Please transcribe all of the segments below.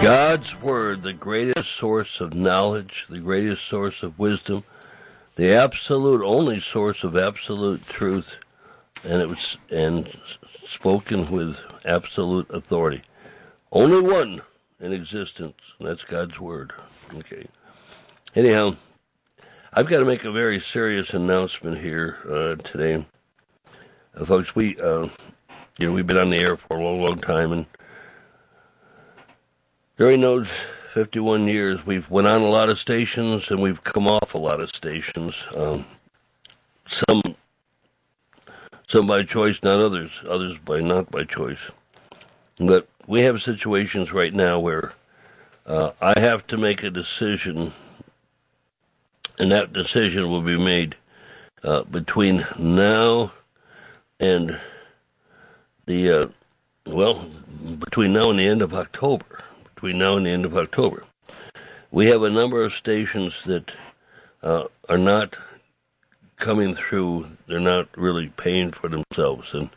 God's Word, the greatest source of knowledge, the greatest source of wisdom, the absolute only source of absolute truth, and it was spoken with absolute authority. Only one in existence, and that's God's Word. Okay. Anyhow, I've got to make a very serious announcement here today, folks. We've been on the air for a long time, and during those 51 years, we've went on a lot of stations, and we've come off a lot of stations. Some by choice, not others. Others not by choice. But we have situations right now where I have to make a decision, and that decision will be made between now and between now and the end of October. Between now and the end of October, we have a number of stations that are not coming through. They're not really paying for themselves, and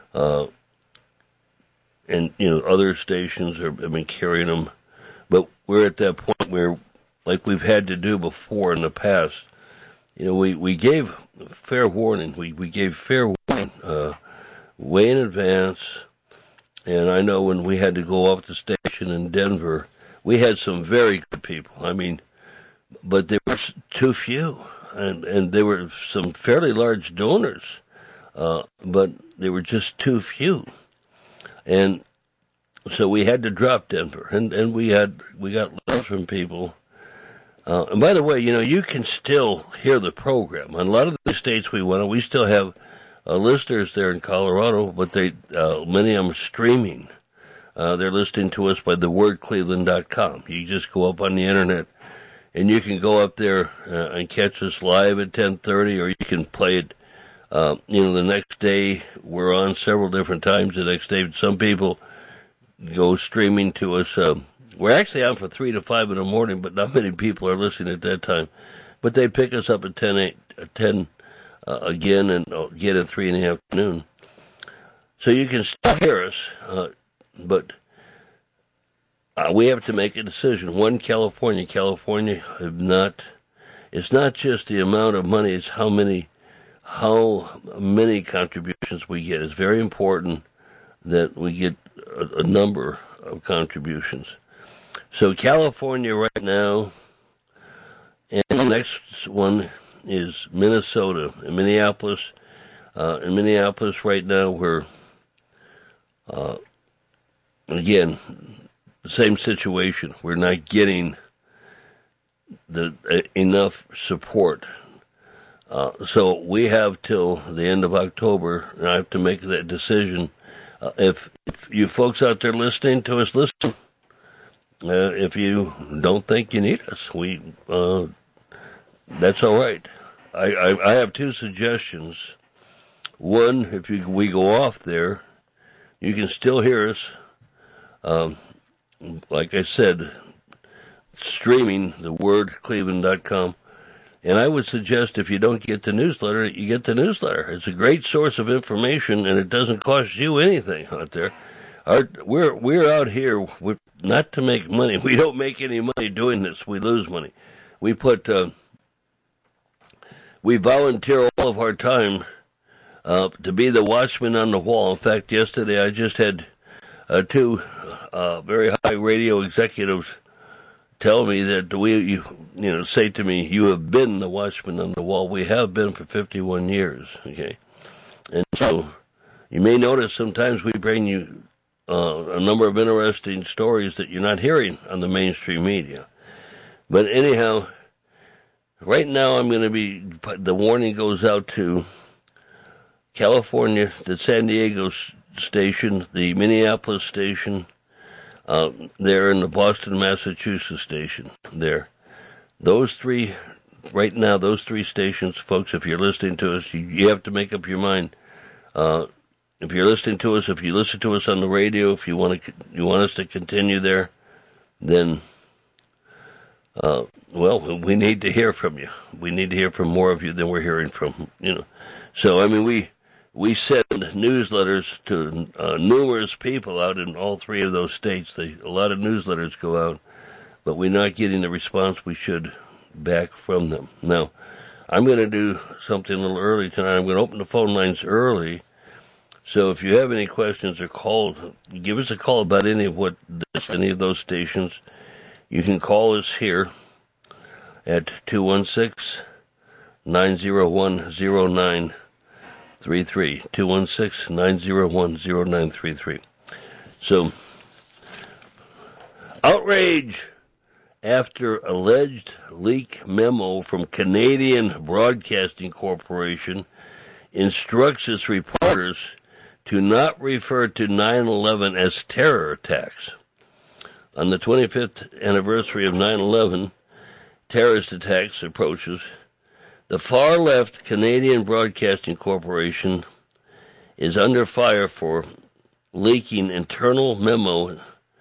other stations have been carrying them. But we're at that point where, like we've had to do before in the past, we gave fair warning. We gave fair warning way in advance. And I know when we had to go off the station in Denver, we had some very good people. But there were too few, and there were some fairly large donors, but there were just too few. And so we had to drop Denver, and we got letters from people. And by the way, you can still hear the program. On a lot of the states we went on, we still have listeners there in Colorado, but many of them are streaming. They're listening to us by thewordcleveland.com. You just go up on the internet, and you can go up there and catch us live at 10:30, or you can play it. The next day. We're on several different times the next day. Some people go streaming to us. We're actually on for 3 to 5 in the morning, but not many people are listening at that time. But they pick us up at 10 again, and again at 3 in the afternoon. So you can still hear us, but we have to make a decision. One, California it's not just the amount of money, it's how many contributions we get. It's very important that we get a number of contributions. So California right now, and the next one is Minnesota. In Minneapolis right now, we're again the same situation. We're not getting enough support, so we have till the end of October, and I have to make that decision. If you folks out there listening to us, listen. If you don't think you need us, that's all right. I have two suggestions. One, if we go off there, you can still hear us. Like I said, streaming thewordcleveland.com. And I would suggest if you don't get the newsletter, you get the newsletter. It's a great source of information, and it doesn't cost you anything out there. We're out here not to make money. We don't make any money doing this. We lose money. We volunteer all of our time to be the watchman on the wall. In fact, yesterday I just had two very high radio executives tell me that say to me, "You have been the watchman on the wall." We have been for 51 years. Okay, and so you may notice sometimes we bring you a number of interesting stories that you're not hearing on the mainstream media. But anyhow, right now the warning goes out to California, the San Diego station, the Minneapolis station, there in the Boston, Massachusetts station there. Those three stations, folks, if you're listening to us, you have to make up your mind. If you're listening to us, if you listen to us on the radio, if you want us to continue there, then, we need to hear from you. We need to hear from more of you than we're hearing from, So, we send newsletters to numerous people out in all three of those states. A lot of newsletters go out, but we're not getting the response we should back from them. Now, I'm going to do something a little early tonight. I'm going to open the phone lines early. So if you have any questions or calls, give us a call about any of those stations. You can call us here at 216-901-0933. 216-901-0933. So, outrage after alleged leak memo from Canadian Broadcasting Corporation instructs its reporters to not refer to 9/11 as terror attacks. On the 25th anniversary of 9/11, terrorist attacks approaches, the far-left Canadian Broadcasting Corporation is under fire for leaking internal memo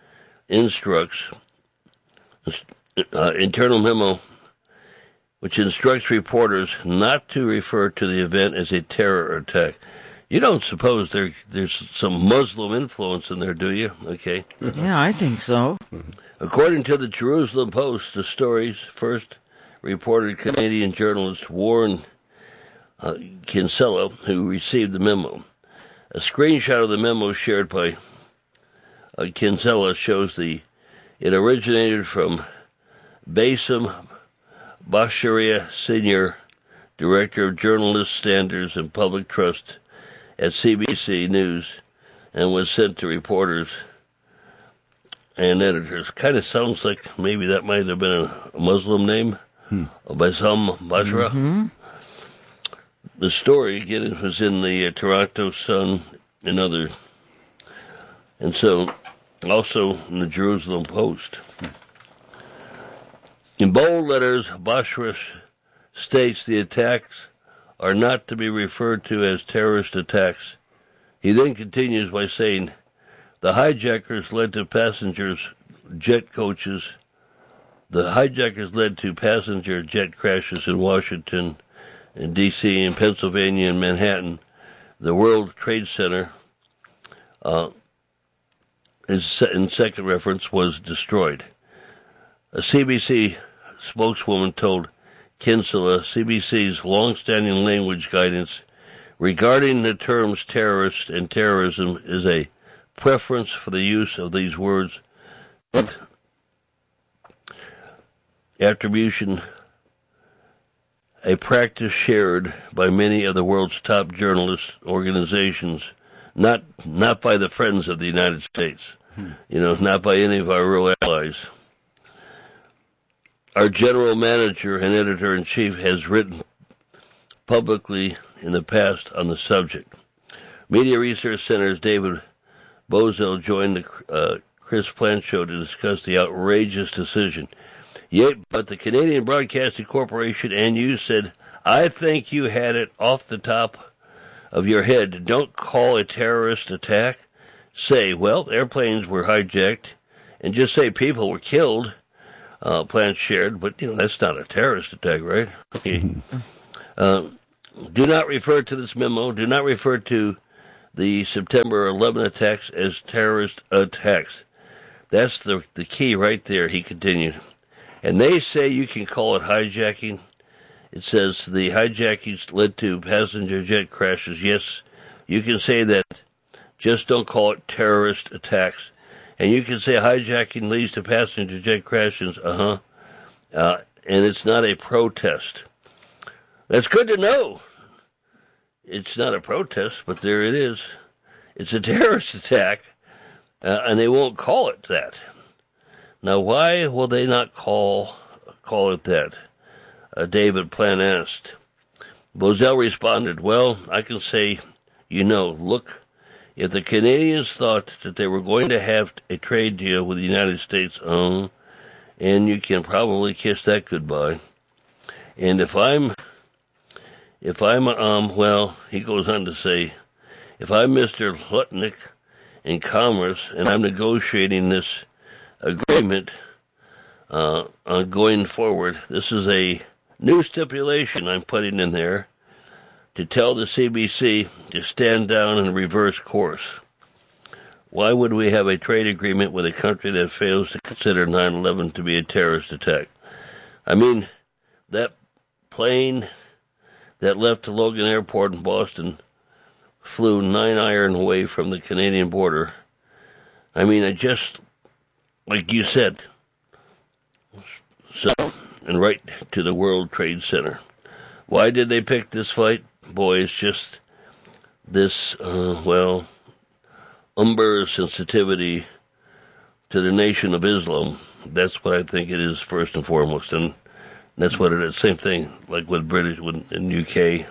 which instructs reporters not to refer to the event as a terror attack. You don't suppose there's some Muslim influence in there, do you? Okay. Yeah, I think so. According to the Jerusalem Post, the story's first reported Canadian journalist Warren Kinsella, who received the memo. A screenshot of the memo shared by Kinsella shows it originated from Bassem Basharia, Senior Director of Journalist Standards and Public Trust at CBC News, and was sent to reporters and editors. Kind of sounds like maybe that might have been a Muslim name, Bassem Bashara. Mm-hmm. The story, again, was in the Toronto Sun and so also in the Jerusalem Post. In bold letters, Bashara states the attacks are not to be referred to as terrorist attacks. He then continues by saying, the hijackers led to passenger jet crashes in Washington, in D.C., in Pennsylvania, and Manhattan. The World Trade Center, in second reference, was destroyed. A CBC spokeswoman told Kinsella CBC's long-standing language guidance regarding the terms terrorist and terrorism is a preference for the use of these words with attribution, a practice shared by many of the world's top journalist organizations, not by the friends of the United States, not by any of our real allies. Our general manager and editor-in-chief has written publicly in the past on the subject. Media Research Center's David Bozell joined the Chris Plante Show to discuss the outrageous decision. But the Canadian Broadcasting Corporation and you said, I think you had it off the top of your head. Don't call a terrorist attack. Say, well, airplanes were hijacked, and just say people were killed. Plante shared, but that's not a terrorist attack, right? Okay. Do not refer to this memo. Do not refer to the September 11 attacks as terrorist attacks. That's the key right there, he continued. And they say you can call it hijacking. It says the hijackings led to passenger jet crashes. Yes, you can say that. Just don't call it terrorist attacks. And you can say hijacking leads to passenger jet crashes. And it's not a protest. That's good to know. It's not a protest, but there it is. It's a terrorist attack, and they won't call it that. Now, why will they not call it that? David Plante asked. Bozell responded, well, I can say, look, if the Canadians thought that they were going to have a trade deal with the United States, and you can probably kiss that goodbye. And if I'm, he goes on to say, if I'm Mr. Lutnick in Commerce and I'm negotiating this agreement on going forward, this is a new stipulation I'm putting in there to tell the CBC to stand down and reverse course. Why would we have a trade agreement with a country that fails to consider 9/11 to be a terrorist attack? I mean, that plane that left Logan Airport in Boston flew 9 iron away from the Canadian border. I mean, it just, like you said, so, and right to the World Trade Center. Why did they pick this fight? Boy, it's just this, umber sensitivity to the Nation of Islam. That's what I think it is first and foremost, and that's what it is. Same thing like with British in UK.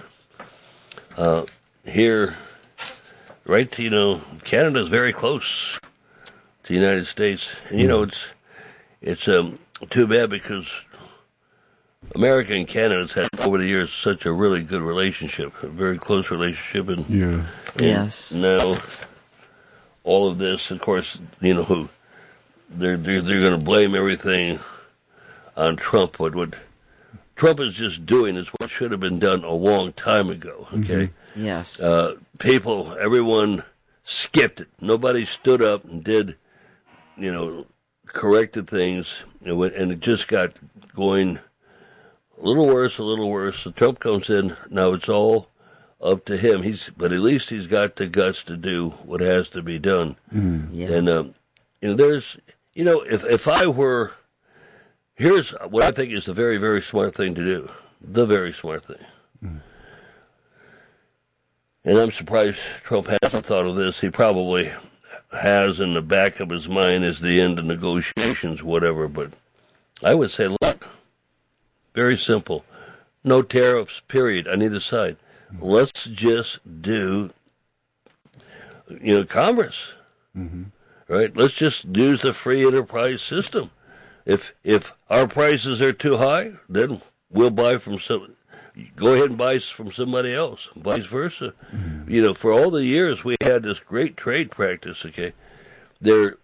Here, right to, Canada's very close to the United States, and it's too bad because America and Canada's had over the years such a really good relationship, a very close relationship, and yes, now all of this, of course, who they're going to blame everything on Trump. What Trump is just doing is what should have been done a long time ago. Okay, yes, everyone skipped it. Nobody stood up and did, corrected things, and it just got going a little worse. So Trump comes in. Now it's all up to him. But at least he's got the guts to do what has to be done. Yeah. And there's, if I were, here's what I think is the very, very smart thing to do. The very smart thing. And I'm surprised Trump hasn't thought of this. He probably has in the back of his mind as the end of negotiations, whatever. But I would say, look, very simple. No tariffs, period, on either side. Let's just do, commerce, right? Let's just use the free enterprise system. If our prices are too high, then we'll buy from go ahead and buy from somebody else, vice versa. For all the years we had this great trade practice. Okay, the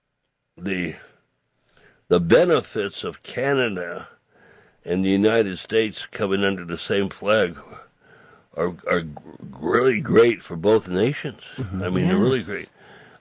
benefits of Canada and the United States coming under the same flag are really great for both nations. I mean, they're really great.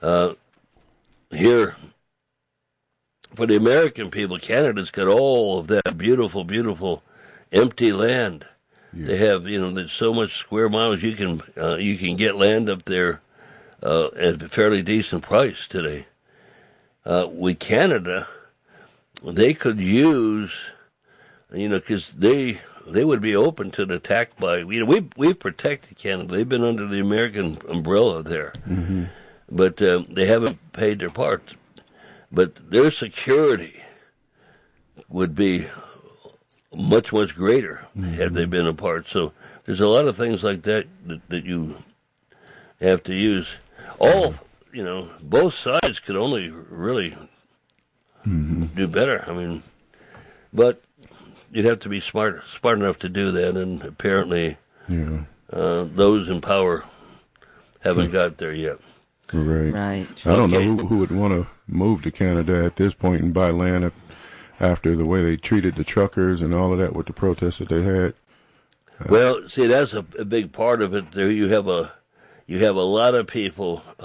Here, for the American people, Canada's got all of that beautiful, beautiful empty land. They have, there's so much square miles you can get land up there at a fairly decent price today. With Canada, they could use, because they would be open to an attack by, we've protected Canada. They've been under the American umbrella there. But they haven't paid their part. But their security would be much, much greater had they been apart. So there's a lot of things like that you have to use. Both sides could only really do better. I mean, but you'd have to be smart enough to do that, and apparently those in power haven't got there yet. Right. Right. I don't know who would want to move to Canada at this point and buy land after the way they treated the truckers and all of that with the protests that they had. Well, see, that's a big part of it. There, you have a lot of people